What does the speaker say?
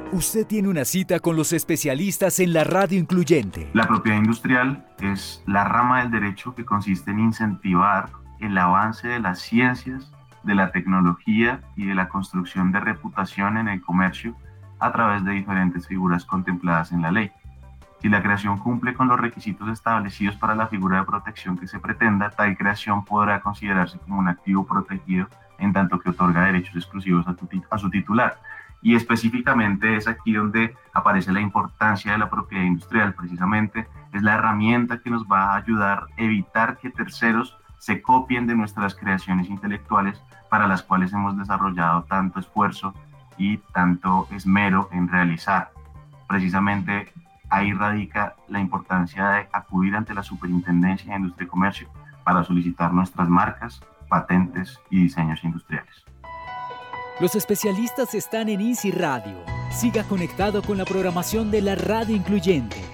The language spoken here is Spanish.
Usted tiene una cita con los especialistas en la radio incluyente. La propiedad industrial es la rama del derecho que consiste en incentivar el avance de las ciencias, de la tecnología y de la construcción de reputación en el comercio a través de diferentes figuras contempladas en la ley. Si la creación cumple con los requisitos establecidos para la figura de protección que se pretenda, tal creación podrá considerarse como un activo protegido en tanto que otorga derechos exclusivos a su titular. Y específicamente es aquí donde aparece la importancia de la propiedad industrial. Precisamente es la herramienta que nos va a ayudar a evitar que terceros se copien de nuestras creaciones intelectuales para las cuales hemos desarrollado tanto esfuerzo y tanto esmero en realizar. Precisamente ahí radica la importancia de acudir ante la Superintendencia de Industria y Comercio para solicitar nuestras marcas, patentes y diseños industriales. Los especialistas están en INSI Radio. Siga conectado con la programación de la radio incluyente.